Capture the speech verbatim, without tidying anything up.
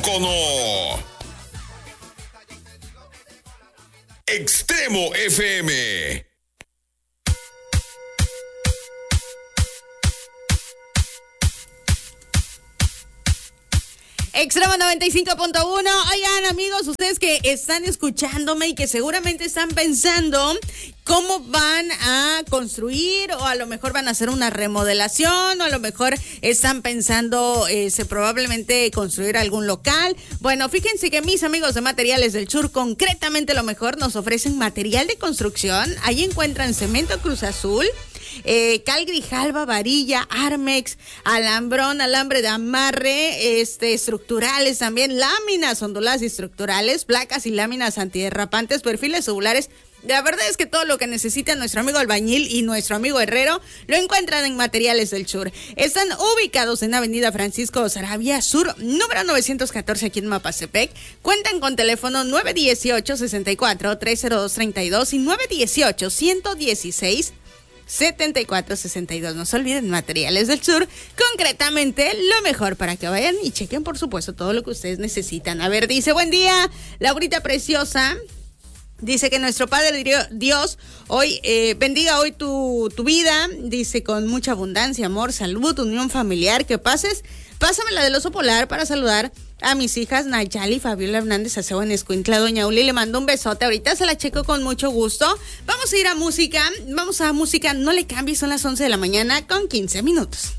teléfono. Extremo F M. Extremo noventa y cinco punto uno. Oigan, amigos, ustedes que están escuchándome y que seguramente están pensando cómo van a construir, o a lo mejor van a hacer una remodelación, o a lo mejor están pensando eh, se probablemente construir algún local. Bueno, fíjense que mis amigos de Materiales del Sur, concretamente Lo Mejor, nos ofrecen material de construcción. Ahí encuentran cemento Cruz Azul, Eh, cal Grijalva, varilla, Armex, alambrón, alambre de amarre, este, estructurales también, láminas onduladas y estructurales, placas y láminas antiderrapantes, perfiles tubulares. La verdad es que todo lo que necesita nuestro amigo albañil y nuestro amigo herrero lo encuentran en Materiales del Sur. Están ubicados en Avenida Francisco Sarabia Sur, número novecientos catorce, aquí en Mapastepec. Cuentan con teléfono nueve uno ocho, seis cuatro, tres cero dos tres dos y nueve uno ocho, uno uno seis, setenta y cuatro sesenta y dos. No se olviden, Materiales del Sur, concretamente Lo Mejor, para que vayan y chequen, por supuesto, todo lo que ustedes necesitan. A ver, dice, buen día, Laurita preciosa. Dice que nuestro Padre Dios hoy eh, bendiga hoy tu, tu vida. Dice, con mucha abundancia, amor, salud, unión familiar, que pases. Pásame la del oso polar para saludar a mis hijas Nayali, Fabiola Hernández, Acebo en Escuintla, Doña Uli, le mando un besote. Ahorita se la checo con mucho gusto. Vamos a ir a música, vamos a música, no le cambies, son las once de la mañana con quince minutos.